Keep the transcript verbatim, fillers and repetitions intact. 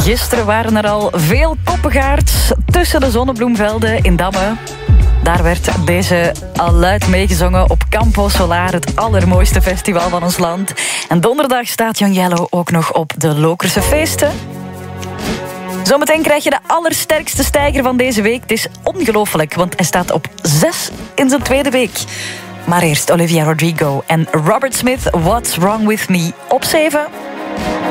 Gisteren waren er al veel koppengaards tussen de zonnebloemvelden in Damme. Daar werd deze al luid meegezongen op Campo Solar, het allermooiste festival van ons land. En donderdag staat Young Yellow ook nog op de Lokerse feesten. Zometeen krijg je de allersterkste stijger van deze week. Het is ongelooflijk, want hij staat op zes in zijn tweede week. Maar eerst Olivia Rodrigo en Robert Smith, What's Wrong With Me, op zeven.